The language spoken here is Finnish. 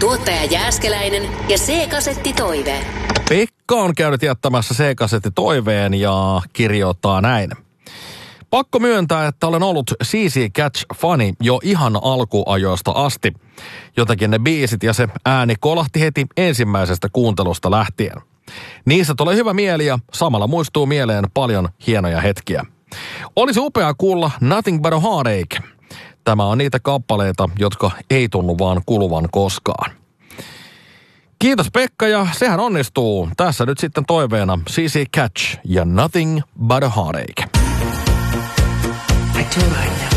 Tuottaja Jääskeläinen ja C-kasetti Toive. Pekka on käynyt jättämässä C-kasetti toiveen ja kirjoittaa näin. Pakko myöntää, että olen ollut CC Catch-fani jo ihan alkuajoista asti. Jotenkin ne biisit ja se ääni kolahti heti ensimmäisestä kuuntelusta lähtien. Niissä tulee hyvä mieli ja samalla muistuu mieleen paljon hienoja hetkiä. Olisi upeaa kuulla Nothing But a Heartache. Tämä on niitä kappaleita, jotka ei tunnu vaan kuluvan koskaan. Kiitos Pekka ja sehän onnistuu. Tässä nyt sitten toiveena CC Catch ja Nothing But a Heartache. I do right now.